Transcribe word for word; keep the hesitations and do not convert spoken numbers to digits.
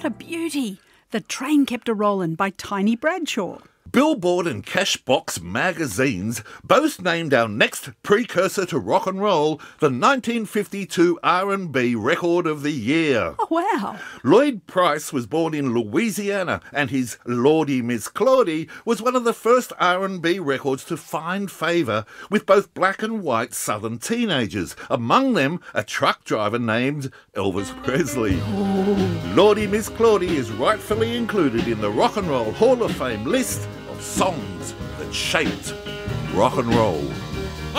What a beauty. The Train Kept A-Rollin' by Tiny Bradshaw. Billboard and Cashbox magazines both named our next precursor to rock and roll the nineteen fifty-two R and B Record of the Year. Oh, wow. Lloyd Price was born in Louisiana, and his Lordy Miss Claudie was one of the first R and B records to find favour with both black and white southern teenagers, among them a truck driver named Elvis Presley. Oh. Lordy Miss Claudie is rightfully included in the Rock and Roll Hall of Fame list of songs that shaped rock and roll.